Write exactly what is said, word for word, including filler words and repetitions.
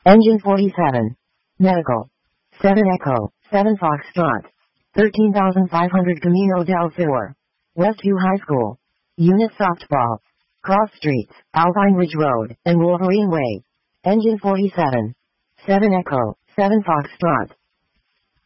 Engine forty-seven. Medical. seven Echo, seven Foxtrot. thirteen thousand five hundred Camino del Sur. Westview High School. Unit Softball. Cross Streets, Alpine Ridge Road, and Wolverine Way. Engine forty-seven. seven Echo, seven Foxtrot.